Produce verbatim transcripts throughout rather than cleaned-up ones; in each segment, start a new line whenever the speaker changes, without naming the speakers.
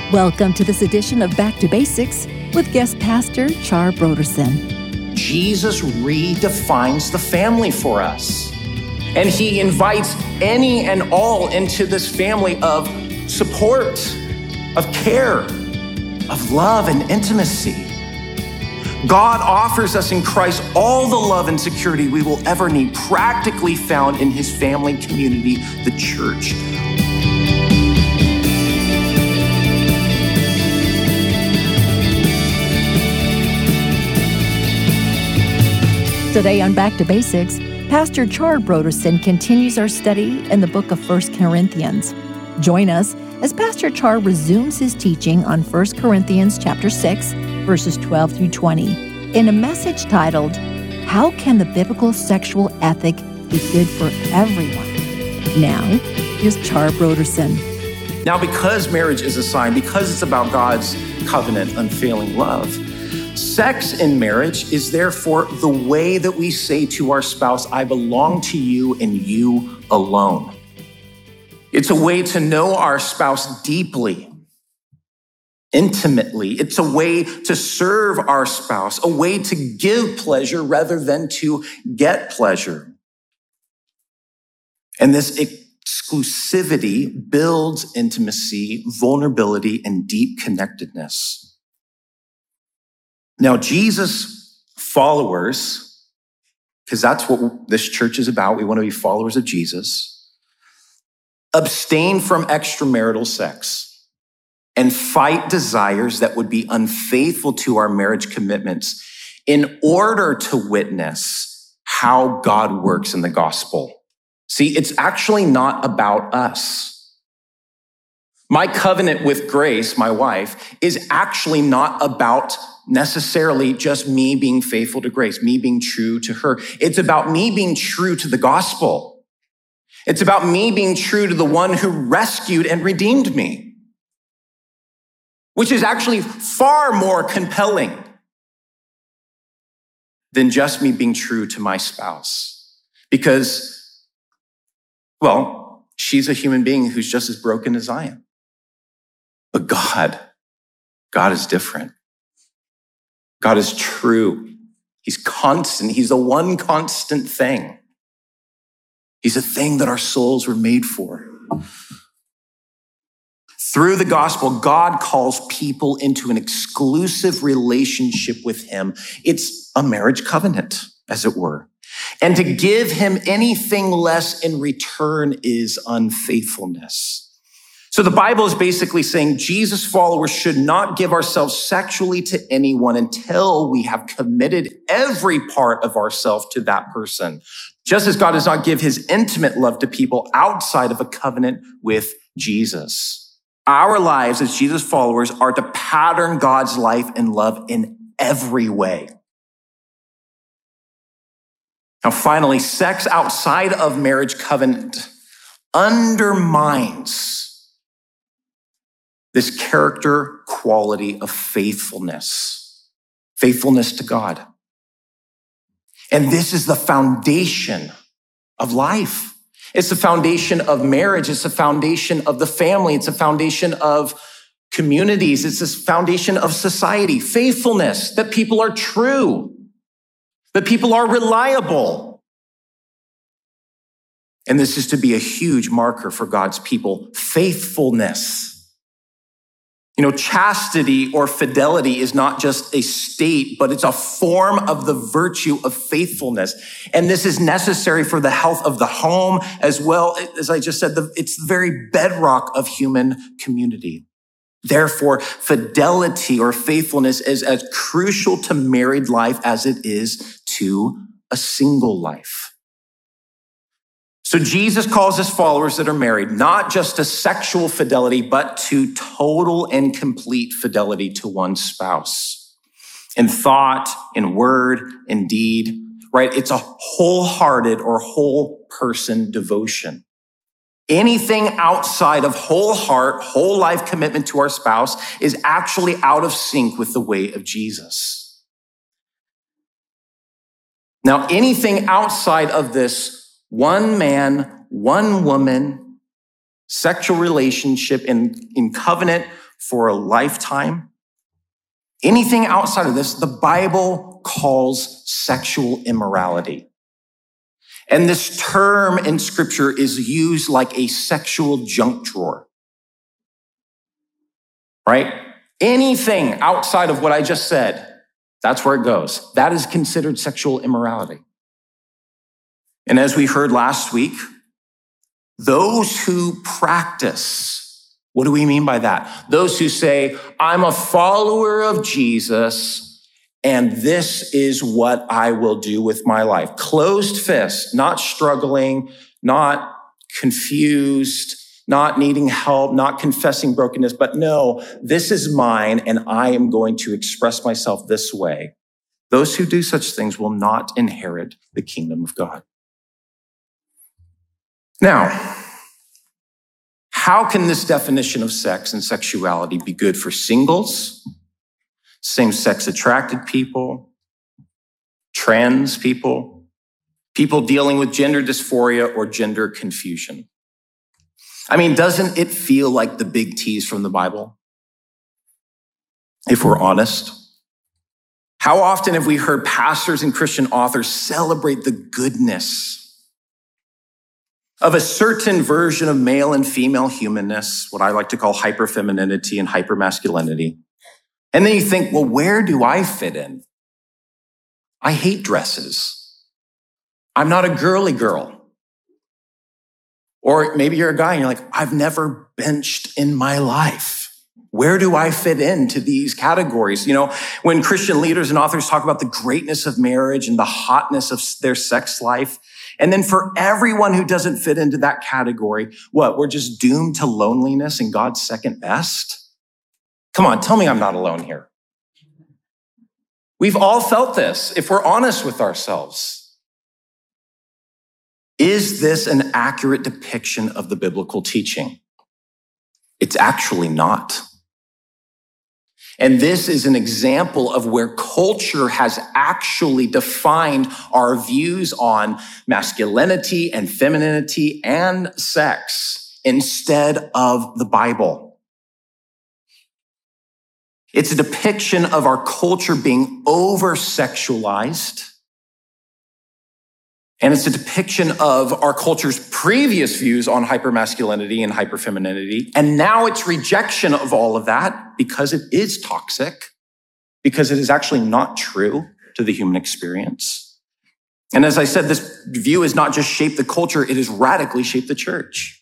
Welcome to this edition of Back to Basics with guest pastor Char Brodersen.
Jesus redefines the family for us. And he invites any and all into this family of support, of care, of love and intimacy. God offers us in Christ all the love and security we will ever need, practically found in his family community, the church.
Today on Back to Basics, Pastor Char Brodersen continues our study in the book of First Corinthians. Join us as Pastor Char resumes his teaching on First Corinthians chapter six, verses twelve through twenty, in a message titled, How Can the Biblical Sexual Ethic Be Good for Everyone? Now, here's Char Brodersen.
Now, because marriage is a sign, because it's about God's covenant, unfailing love, sex in marriage is therefore the way that we say to our spouse, I belong to you and you alone. It's a way to know our spouse deeply, intimately. It's a way to serve our spouse, a way to give pleasure rather than to get pleasure. And this exclusivity builds intimacy, vulnerability, and deep connectedness. Now, Jesus followers, because that's what this church is about, we want to be followers of Jesus, abstain from extramarital sex and fight desires that would be unfaithful to our marriage commitments in order to witness how God works in the gospel. See, it's actually not about us. My covenant with Grace, my wife, is actually not about necessarily just me being faithful to Grace, me being true to her. It's about me being true to the gospel. It's about me being true to the one who rescued and redeemed me, which is actually far more compelling than just me being true to my spouse. Because, well, she's a human being who's just as broken as I am. But God, God is different. God is true. He's constant. He's the one constant thing. He's a thing that our souls were made for. Through the gospel, God calls people into an exclusive relationship with him. It's a marriage covenant, as it were. And to give him anything less in return is unfaithfulness. So the Bible is basically saying Jesus followers should not give ourselves sexually to anyone until we have committed every part of ourselves to that person. Just as God does not give his intimate love to people outside of a covenant with Jesus. Our lives as Jesus followers are to pattern God's life and love in every way. Now, finally, sex outside of marriage covenant undermines this character quality of faithfulness, faithfulness to God. And this is the foundation of life. It's the foundation of marriage. It's the foundation of the family. It's the foundation of communities. It's the foundation of society. Faithfulness, that people are true, that people are reliable. And this is to be a huge marker for God's people, faithfulness. You know, chastity or fidelity is not just a state, but it's a form of the virtue of faithfulness. And this is necessary for the health of the home as well. As I just said, it's the very bedrock of human community. Therefore, fidelity or faithfulness is as crucial to married life as it is to a single life. So Jesus calls his followers that are married, not just to sexual fidelity, but to total and complete fidelity to one spouse. In thought, in word, in deed, right? It's a wholehearted or whole person devotion. Anything outside of whole heart, whole life commitment to our spouse is actually out of sync with the way of Jesus. Now, anything outside of this one man, one woman, sexual relationship in, in covenant for a lifetime. Anything outside of this, the Bible calls sexual immorality. And this term in Scripture is used like a sexual junk drawer, right? Anything outside of what I just said, that's where it goes. That is considered sexual immorality. And as we heard last week, those who practice, what do we mean by that? Those who say, I'm a follower of Jesus, and this is what I will do with my life. Closed fist, not struggling, not confused, not needing help, not confessing brokenness, but no, this is mine, and I am going to express myself this way. Those who do such things will not inherit the kingdom of God. Now, how can this definition of sex and sexuality be good for singles, same-sex attracted people, trans people, people dealing with gender dysphoria or gender confusion? I mean, doesn't it feel like the big T's from the Bible? If we're honest. How often have we heard pastors and Christian authors celebrate the goodness of a certain version of male and female humanness, what I like to call hyperfemininity and hypermasculinity? And then you think, well, where do I fit in? I hate dresses. I'm not a girly girl. Or maybe you're a guy and you're like, I've never benched in my life. Where do I fit into these categories? You know, when Christian leaders and authors talk about the greatness of marriage and the hotness of their sex life, and then for everyone who doesn't fit into that category, what, we're just doomed to loneliness and God's second best? Come on, tell me I'm not alone here. We've all felt this, if we're honest with ourselves. Is this an accurate depiction of the biblical teaching? It's actually not. And this is an example of where culture has actually defined our views on masculinity and femininity and sex instead of the Bible. It's a depiction of our culture being over-sexualized. And it's a depiction of our culture's previous views on hypermasculinity and hyperfemininity. And now it's rejection of all of that because it is toxic, because it is actually not true to the human experience. And as I said, this view has not just shaped the culture, it has radically shaped the church.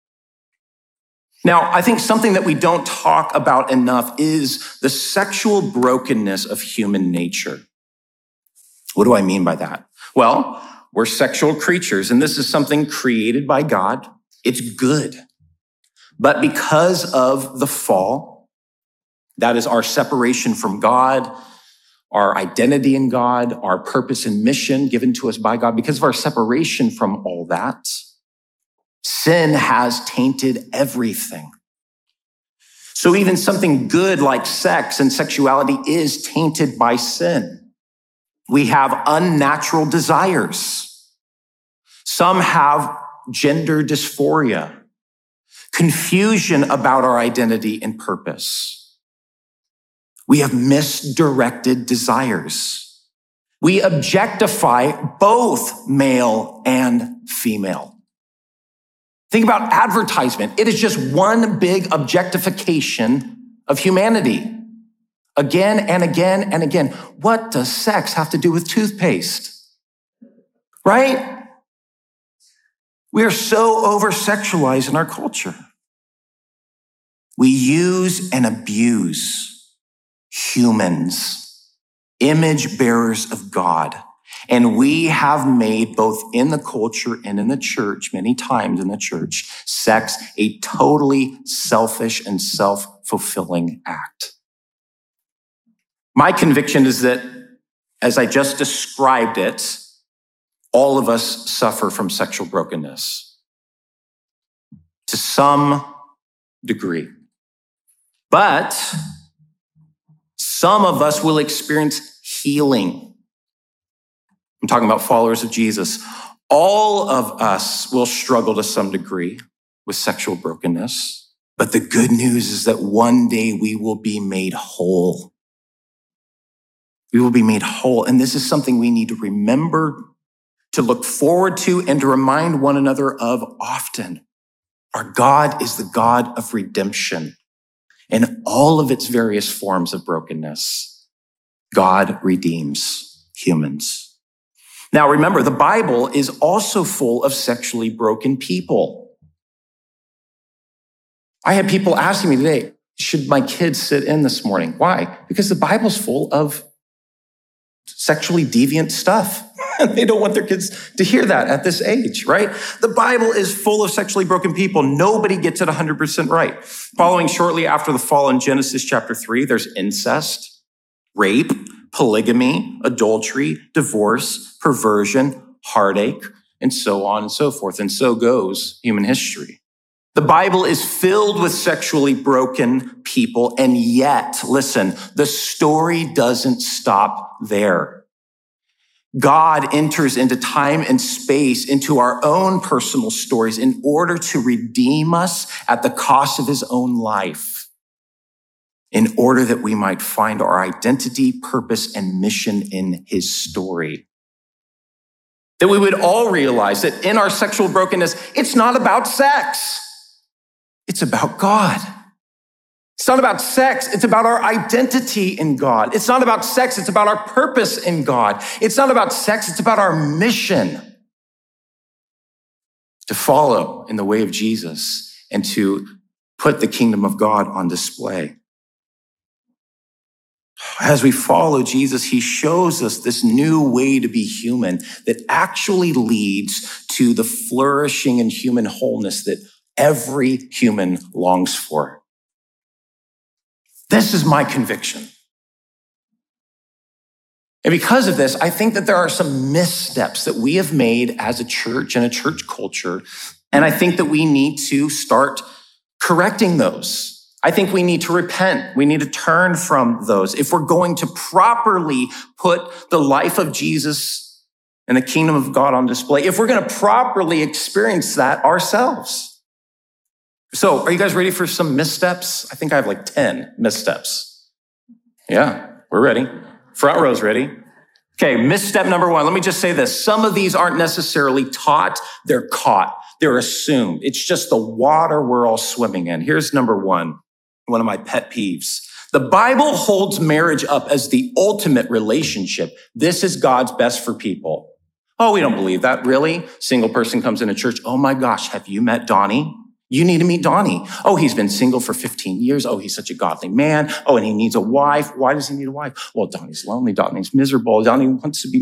Now, I think something that we don't talk about enough is the sexual brokenness of human nature. What do I mean by that? Well, we're sexual creatures, and this is something created by God. It's good. But because of the fall, that is our separation from God, our identity in God, our purpose and mission given to us by God, because of our separation from all that, sin has tainted everything. So even something good like sex and sexuality is tainted by sin. We have unnatural desires. Some have gender dysphoria, confusion about our identity and purpose. We have misdirected desires. We objectify both male and female. Think about advertisement. It is just one big objectification of humanity. Again and again and again. What does sex have to do with toothpaste? Right? We are so over-sexualized in our culture. We use and abuse humans, image bearers of God. And we have made, both in the culture and in the church, many times in the church, sex a totally selfish and self-fulfilling act. My conviction is that, as I just described it, all of us suffer from sexual brokenness to some degree. But some of us will experience healing. I'm talking about followers of Jesus. All of us will struggle to some degree with sexual brokenness. But the good news is that one day we will be made whole. We will be made whole. And this is something we need to remember, to look forward to, and to remind one another of often. Our God is the God of redemption. In all of its various forms of brokenness, God redeems humans. Now remember, the Bible is also full of sexually broken people. I had people asking me today, should my kids sit in this morning? Why? Because the Bible's full of sexually deviant stuff. They don't want their kids to hear that at this age, right? The Bible is full of sexually broken people. Nobody gets it one hundred percent right. Following shortly after the fall in Genesis chapter three, there's incest, rape, polygamy, adultery, divorce, perversion, heartache, and so on and so forth. And so goes human history. The Bible is filled with sexually broken people, and yet, listen, the story doesn't stop there. God enters into time and space, into our own personal stories in order to redeem us at the cost of his own life, in order that we might find our identity, purpose, and mission in his story. That we would all realize that in our sexual brokenness, it's not about sex. It's about God. It's not about sex. It's about our identity in God. It's not about sex. It's about our purpose in God. It's not about sex. It's about our mission to follow in the way of Jesus and to put the kingdom of God on display. As we follow Jesus, he shows us this new way to be human that actually leads to the flourishing and human wholeness that every human longs for. This is my conviction. And because of this, I think that there are some missteps that we have made as a church and a church culture. And I think that we need to start correcting those. I think we need to repent. We need to turn from those. If we're going to properly put the life of Jesus and the kingdom of God on display, if we're going to properly experience that ourselves. So are you guys ready for some missteps? I think I have like ten missteps. Yeah, we're ready. Front row's ready. Okay, misstep number one. Let me just say this. Some of these aren't necessarily taught. They're caught. They're assumed. It's just the water we're all swimming in. Here's number one, one of my pet peeves. The Bible holds marriage up as the ultimate relationship. This is God's best for people. Oh, we don't believe that. Really? Single person comes into church. Oh my gosh, have you met Donnie? You need to meet Donnie. Oh, he's been single for fifteen years. Oh, he's such a godly man. Oh, and he needs a wife. Why does he need a wife? Well, Donnie's lonely. Donnie's miserable. Donnie wants to be